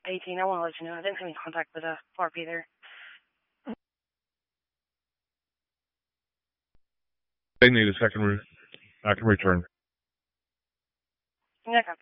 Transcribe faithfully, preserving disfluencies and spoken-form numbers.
eighteen, I want to let you know I didn't have any contact with a F A R P either. They need a second. Re- I can return. Yeah,